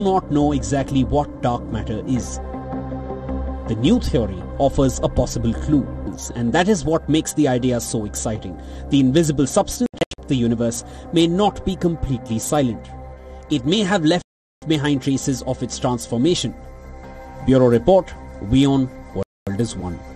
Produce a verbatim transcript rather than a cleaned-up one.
not know exactly what dark matter is. The new theory offers a possible clue, and that is what makes the idea so exciting. The invisible substance of the universe may not be completely silent. It may have left behind traces of its transformation. Bureau Report, WION, World is One.